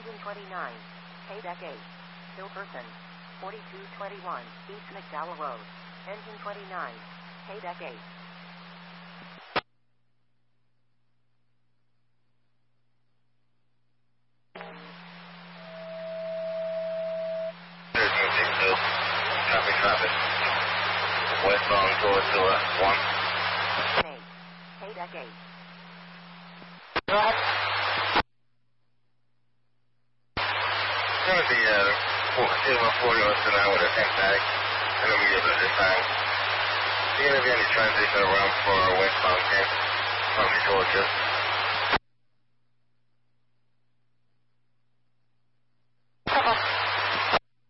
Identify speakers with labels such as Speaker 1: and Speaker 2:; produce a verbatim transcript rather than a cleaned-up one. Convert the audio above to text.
Speaker 1: Engine twenty-nine. K-Deck eight. Hilperson. forty-two twenty-one. East McDowell Road. Engine twenty-nine. K-Deck eight.
Speaker 2: Copy, traffic. Westbound towards the one.
Speaker 1: eight. K-Deck eight.
Speaker 2: Go ahead. It's going to be uh, forty miles an hour with a tank bag. And it'll be able to this time. Is there going to be any transition around for westbound camp? Probably towards you.